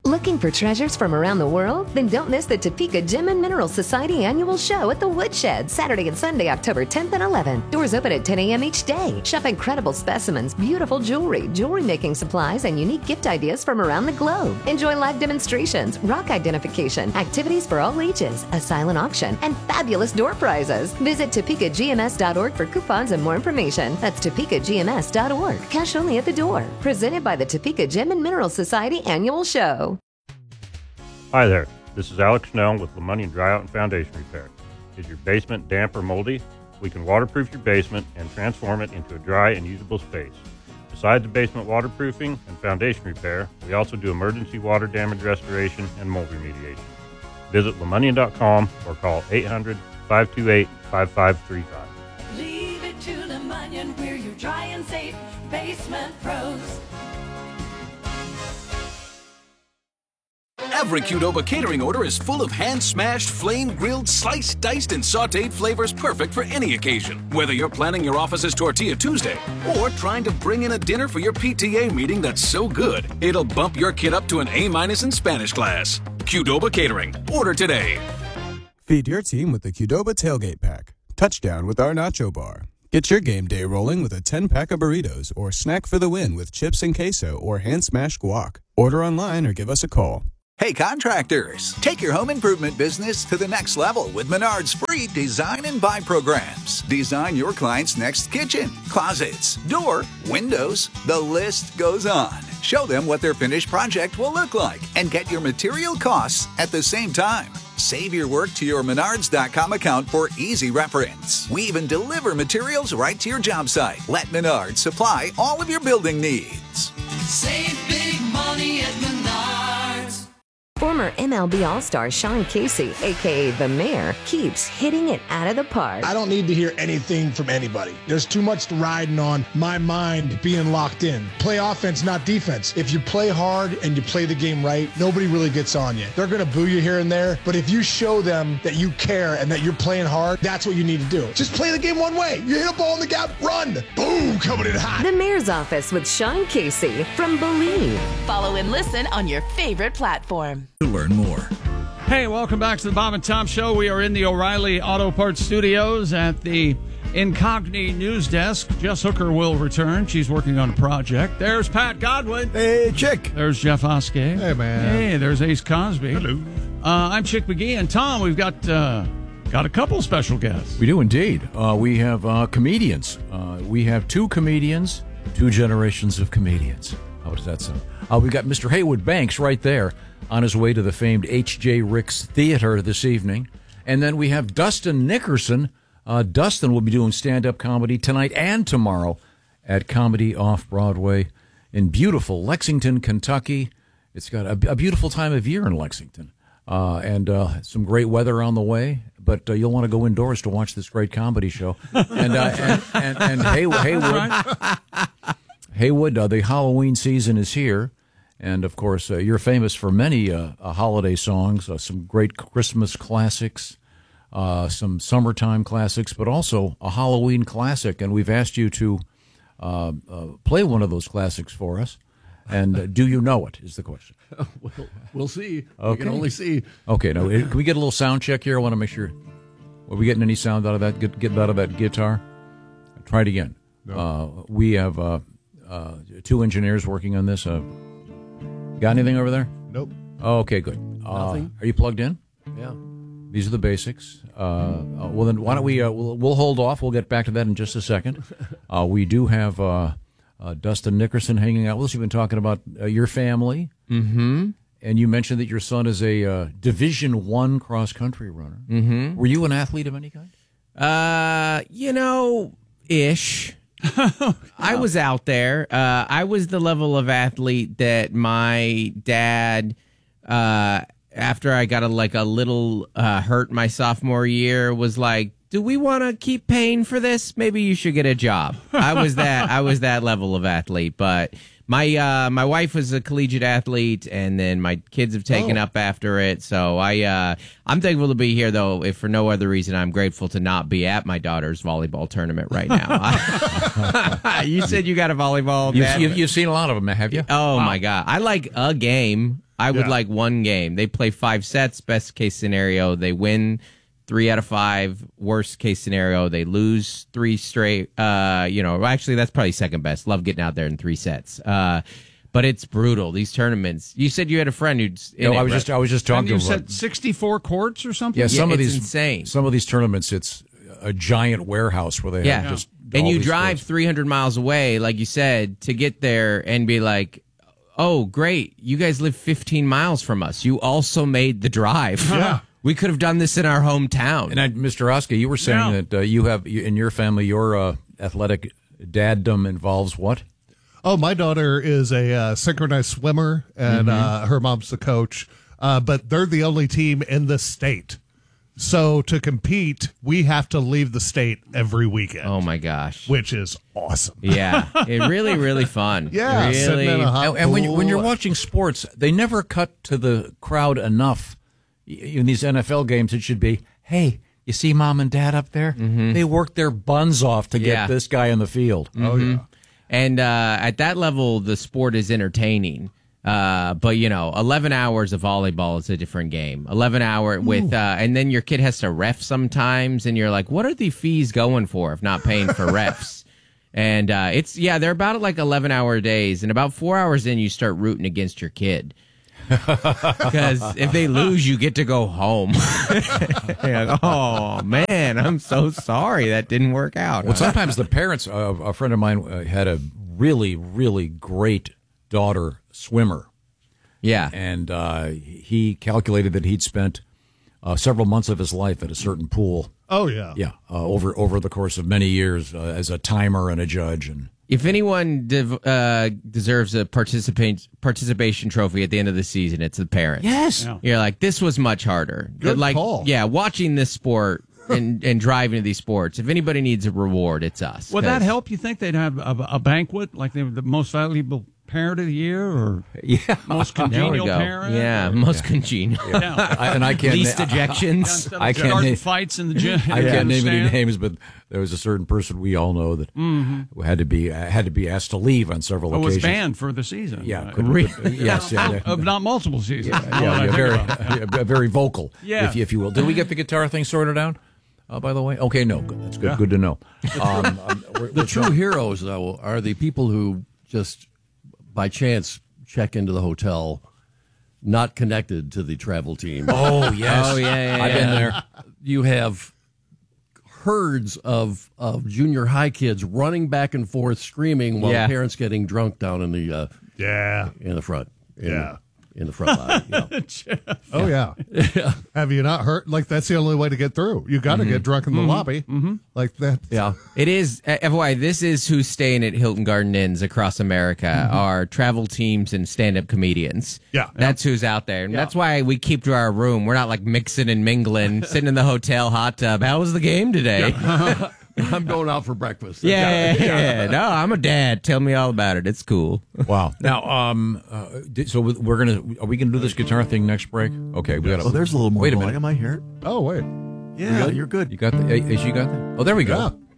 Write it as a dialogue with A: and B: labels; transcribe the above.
A: Looking for treasures from around the world? Then don't miss the Topeka Gem and Mineral Society annual show at the Woodshed, Saturday and Sunday, October 10th and 11th. Doors open at 10 a.m. each day. Shop incredible specimens, beautiful jewelry making supplies, and unique gift ideas from around the globe. Enjoy live demonstrations, rock identification, activities for all ages, a silent auction, and fabulous door prizes. Visit TopekaGMS.org for coupons and more information. That's TopekaGMS.org. Cash only at the door. Presented by the Topeka Gem and Mineral Society annual show.
B: Hi there, this is Alex Snell with Lemonnian Dryout and Foundation Repair. Is your basement damp or moldy? We can waterproof your basement and transform it into a dry and usable space. Besides the basement waterproofing and foundation repair, we also do emergency water damage restoration and mold remediation. Visit Lemonnian.com or call 800-528-5535.
C: Leave it to Lemonnian, we're your dry and safe basement pros.
D: Every Qdoba catering order is full of hand-smashed, flame-grilled, sliced, diced, and sautéed flavors perfect for any occasion. Whether you're planning your office's Tortilla Tuesday or trying to bring in a dinner for your PTA meeting that's so good, it'll bump your kid up to an A- in Spanish class. Qdoba Catering. Order today.
E: Feed your team with the Qdoba Tailgate Pack. Touchdown with our Nacho Bar. Get your game day rolling with a 10-pack of burritos or snack for the win with chips and queso or hand-smashed guac. Order online or give us a call.
F: Hey contractors, take your home improvement business to the next level with Menard's free design and buy programs. Design your client's next kitchen, closets, door, windows, the list goes on. Show them what their finished project will look like and get your material costs at the same time. Save your work to your Menards.com account for easy reference. We even deliver materials right to your job site. Let Menards supply all of your building needs.
C: Save big money at Menards.
A: Former MLB All-Star Sean Casey, a.k.a. The Mayor, keeps hitting it out of the park.
G: I don't need to hear anything from anybody. There's too much riding on my mind being locked in. Play offense, not defense. If you play hard and you play the game right, nobody really gets on you. They're going to boo you here and there, but if you show them that you care and that you're playing hard, that's what you need to do. Just play the game one way. You hit a ball in the gap, run. Boom, coming in hot.
A: The Mayor's Office with Sean Casey from Believe.
H: Follow and listen on your favorite platform.
D: To learn more.
I: Hey, welcome back to the Bob and Tom Show. We are in the O'Reilly Auto Parts Studios at the Incogni News Desk. Jess Hooker will return. She's working on a project. There's Pat Godwin.
J: Hey, Chick.
I: There's Jeff Oskey.
J: Hey, man.
I: Hey, there's Ace Cosby.
J: Hello.
I: I'm Chick McGee, and Tom, we've got a couple special guests.
J: We do indeed. We have comedians. We have two comedians, two generations of comedians. How does that sound? We've got Mr. Haywood Banks right there on his way to the famed H.J. Ricks Theater this evening. And then we have Dustin Nickerson. Dustin will be doing stand-up comedy tonight and tomorrow at Comedy Off-Broadway in beautiful Lexington, Kentucky. It's got a beautiful time of year in Lexington and some great weather on the way. But you'll want to go indoors to watch this great comedy show. And Haywood, the Halloween season is here. And, of course, you're famous for many holiday songs, some great Christmas classics, some summertime classics, but also a Halloween classic. And we've asked you to play one of those classics for us. And do you know it, is the question.
K: We'll see.
J: Okay.
K: We can only see.
J: Okay, now, can we get a little sound check here? I want to make sure. Are we getting any sound out of that? Get out of that guitar? Try it again. No. We have two engineers working on this. Got anything over there?
K: Nope.
J: Oh, okay, good.
K: Nothing.
J: Are you plugged in?
K: Yeah.
J: These are the basics. Well, then why don't we? We'll hold off. We'll get back to that in just a second. We do have Dustin Nickerson hanging out with us. You've been talking about your family,
L: mm-hmm.
J: and you mentioned that your son is a Division I cross country runner.
L: Mm-hmm.
J: Were you an athlete of any kind?
L: Ish. I was out there. I was the level of athlete that my dad, after I got a little hurt my sophomore year, was like, "Do we want to keep paying for this? Maybe you should get a job." I was that level of athlete. But my wife was a collegiate athlete, and then my kids have taken up after it. So I'm thankful to be here, though. If for no other reason, I'm grateful to not be at my daughter's volleyball tournament right now. You said you got a volleyball.
J: You've seen a lot of them, have you?
L: Oh my God, I like a game. I would
G: Yeah.
L: like one game. They play 5 sets. Best case scenario, they win 3 out of 5. Worst case scenario, they lose 3 straight. Actually, that's probably second best. Love getting out there in 3 sets. But it's brutal. These tournaments. You said you had a friend who's.
J: I was just talking
I: And
J: to
I: you
J: him.
I: said 64 courts or something?
J: Yeah, some of
L: it's
J: these
L: insane.
J: Some of these tournaments, it's a giant warehouse where they have just.
L: And
J: all
L: you
J: these
L: drive
J: sports.
L: 300 miles away, like you said, to get there and be like, oh, great. You guys live 15 miles from us. You also made the drive.
G: Yeah.
L: We could have done this in our hometown.
J: And Mr. Oskar, you were saying that in your family, your athletic daddom involves what?
K: Oh, my daughter is a synchronized swimmer, and her mom's the coach. But they're the only team in the state. So to compete, we have to leave the state every weekend.
L: Oh, my gosh.
K: Which is awesome.
L: Yeah. It really, really fun.
K: Yeah,
L: Really.
K: sitting in a hot
J: And when
K: pool.
J: you're watching sports, they never cut to the crowd enough. In these NFL games, it should be, hey, you see mom and dad up there? They worked their buns off to get this guy in the field.
K: Oh, yeah.
L: And at that level, the sport is entertaining. But 11 hours of volleyball is a different game. 11 hour with, and then your kid has to ref sometimes, and you're like, what are the fees going for if not paying for refs? And they're about like 11-hour days, and about 4 hours in, you start rooting against your kid. Because if they lose, you get to go home. You're like, oh man, I'm so sorry that didn't work out.
J: Well, sometimes the parents, a friend of mine had a really, really great daughter swimmer.
L: Yeah.
J: And he calculated that he'd spent several months of his life at a certain pool.
K: Oh, yeah.
J: Yeah, over the course of many years as a timer and a judge. And
L: if anyone deserves a participation trophy at the end of the season, it's the parents.
J: Yes.
I: Yeah.
L: You're like, this was much harder.
K: Good
L: like,
K: call.
L: Yeah, watching this sport and driving to these sports, if anybody needs a reward, it's us.
I: Would that
L: 'Cause-
I: help? You think they'd have a banquet, like they were the most valuable parent of the year, or most
L: There we
I: congenial
L: go.
I: parent?
L: Yeah,
I: or-
L: most congenial.
I: Yeah.
J: I can't
L: Least
J: na-
L: ejections.
I: Instead of
J: I can't
I: starting
J: name-
I: fights in the gym.
J: I can't name any
I: stand.
J: names, but there was a certain person we all know that had to be asked to leave on several
I: It was
J: occasions.
I: banned for the season.
J: Yeah,
I: Yes,
J: yeah.
I: Of not multiple seasons.
J: Very vocal,
I: Yeah.
J: if you will. Did we get the guitar thing sorted out? By the way, okay, no, good. That's good.
K: Yeah.
J: Good to know.
M: The true heroes, though, are the people who just by chance check into the hotel, not connected to the travel team.
J: Oh yes,
L: Oh, yeah.
J: I've been there.
M: You have herds of junior high kids running back and forth, screaming while
L: Yeah.
M: parents getting drunk down in the in the front. In the front line. You know.
K: Oh, yeah. Have you not heard? Like, that's the only way to get through. You got to get drunk in the lobby. Like that.
M: Yeah.
L: It is, FYI, this is who's staying at Hilton Garden Inns across America are travel teams and stand-up comedians.
K: Yeah.
L: That's who's out there. And that's why we keep to our room. We're not like mixing and mingling, sitting in the hotel hot tub. How was the game today?
M: I'm going out for breakfast.
L: Yeah. No, I'm a dad. Tell me all about it. It's cool.
J: Wow. Now, so are we gonna do this guitar thing next break? Okay, we got.
N: Oh, there's a little more.
J: Wait a
N: going.
J: minute.
N: Am I here?
K: Oh, wait.
N: Yeah, you're good.
J: You got the? Has you got that? Oh, there we go.
K: Yeah.